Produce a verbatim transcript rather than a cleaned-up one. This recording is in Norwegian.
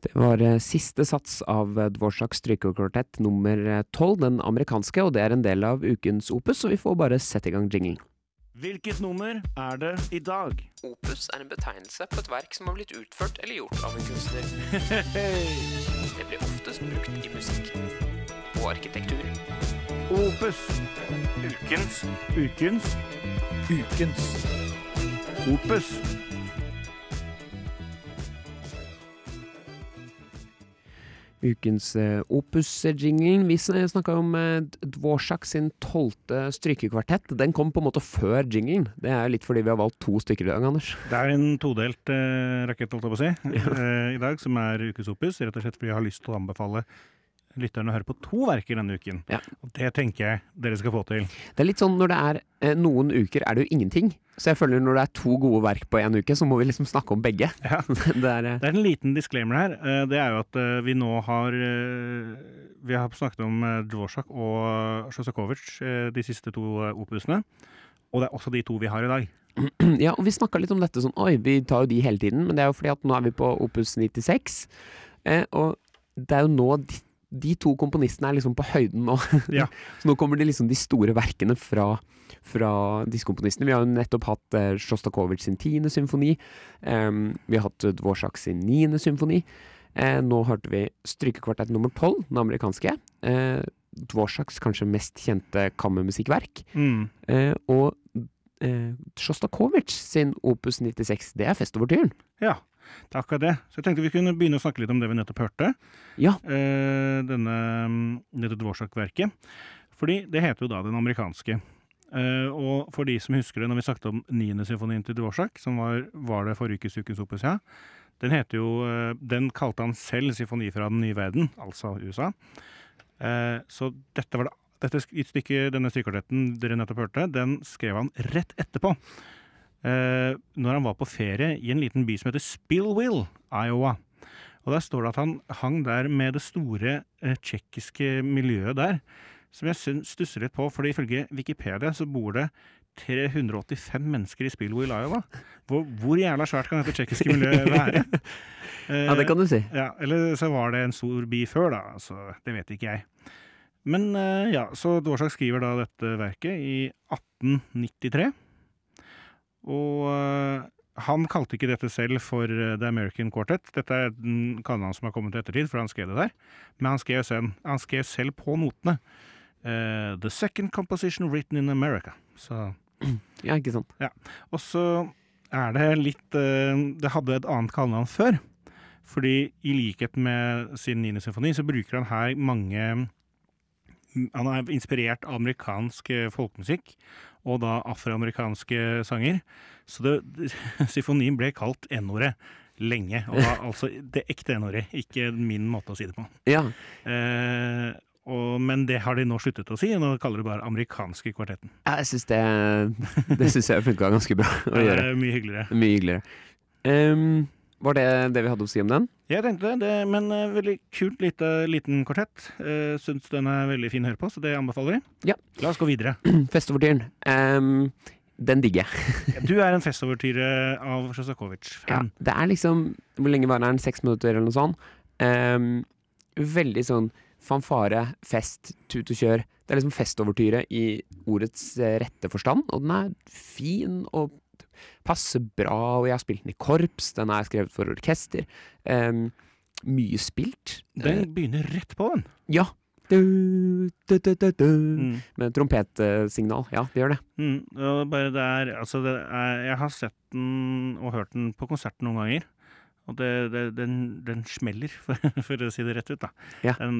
Det var eh, siste sats av eh, Dvoraks strykekvartett nummer eh, tolv, den amerikanske, og det er en del av ukens opus, så vi får bare sette i gang jinglen. Hvilket nummer er det i dag? Opus er en betegnelse på et verk som har blitt utført eller gjort av en kunstner. Det blir oftest brukt i musikk og arkitektur. Opus. Ukens. Ukens. Ukens. Opus. Ukens uh, opus-jinglen. Vi snakket om uh, Dvorak sin tolvte strykekvartett. Den kom på en måte før jinglen. Det er litt fordi vi har valgt to stykker i dag, Anders. Det er en todelt eh, rakett, holdt jeg på å si, ja. eh, i dag, som er ukens opus, rett og slett fordi jeg har lyst til å anbefale lytterne å høre på to verker denne uken. Ja. Og det tenker jeg dere skal få til. Det er litt sånn når det er eh, noen uker er det jo ingenting. Så jeg føler når det er to gode verk på en uke, så må vi liksom snakke om begge. Ja. det, er, eh... det er en liten disclaimer her. Uh, det er jo at uh, vi nå har uh, vi har snakket om uh, Dvorak og Sjostakovitsj uh, de siste to uh, opusene. Og det er også de to vi har i dag. Ja, og vi snakket litt om dette sånn, oi, vi tar jo de hele tiden, men det er jo fordi at nå er vi på opus nittiseks. Uh, og det er jo nå de De to komponistene er liksom på høyden nå. Ja. Så nå kommer det liksom de store verkene fra, fra disse komponistene. Vi har jo nettopp hatt uh, Sjostakovitsj sin tiende symfoni. Um, vi har hatt Dvorak sin niende symfoni. Uh, nå hørte vi strykekvartett nummer tolv, den amerikanske. Uh, Dvoraks kanskje mest kjente kammermusikkverk. Mm. Uh, og uh, Sjostakovitsj sin opus nittiseks, det er festovertyren. Ja. Det er akkurat det. Så jeg tenkte vi kunne begynne å snakke litt om det vi nettopp hørte. Ja. Eh, denne, dette Dvorak-verket. Fordi det heter jo da den amerikanske. Eh, og for de som husker det, når vi snakket om niende symfonien til Dvorak, som var, var det forrige ukes ukens opus, ja. Den heter jo, eh, den kalte han selv symfoni fra den nye verden, altså U S A. Eh, så dette var det, dette stykket, denne strykekvartetten dere nettopp hørte, den skrev han rett etterpå. Uh, når han var på ferie i en liten by som heter Spillville, Iowa. Og der står det at han hang der med det store uh, tjekkiske miljøet der, som jeg stusser litt på, fordi ifølge Wikipedia så bor det tre hundre og åttifem mennesker i Spillville, Iowa. Hvor, hvor jævla svært kan dette tjekkiske miljøet være? Uh, ja, det kan du si. Ja, eller så var det en stor by før da, altså, det vet ikke jeg. Men uh, ja, så Dvorak skriver da dette verket i atten nittitre. Og uh, han kalte ikke dette selv for uh, The American Quartet. Dette er den kallenavn som har kommet til ettertid, for han skrev det der. Men han skrev selv, han skrev selv på notene. Uh, The second composition written in America. Så, ja, ikke sant. Ja. Og så er det litt uh, Det hadde et annet kallenavn før. Fordi i likhet med sin niende symfoni, så bruker han her mange Han har inspirert amerikansk folkemusikk, og da afroamerikanske sanger. Så det, symfonien ble kalt N-ordet lenge, og da altså det ekte N-ordet, ikke min måte å si det på. Ja. Eh, og, men det har de nå sluttet å si, og nå kaller det bare amerikanske kvartetten. Ja, jeg synes det, det synes jeg funket ganske bra å ja, gjøre. Det er mye hyggeligere. Mye hyggeligere. Um, Var det det vi hadde å si om den? Jeg tenkte det, men uh, veldig kult lite, liten kvartett. Uh, synes den er veldig fin å høre på, så det anbefaler vi. Ja. La oss gå videre. Festovertyren. Um, den digger jeg. Du er en festovertyre av Sjostakovitsj-fan. Ja, det er liksom, hvor lenge var den? Seks minutter eller noe sånt. Um, veldig sånn fanfare, fest, tut og kjør. Det er liksom festovertyre i ordets uh, rette forstand, og den er fin og passer bra, og jeg har spilt den i korps, den er skrevet for orkester, um, mye spilt. Den begynner rett på den. Ja, du, du, du, du, du. Mm. Med trompetinnal, ja, det gjør det. Mm, og bare det er, altså det er, jeg har sett den og hørt den på konserten noen ganger, og det, det, den, den smeller, for, for å si det rett ut da. Ja. Den,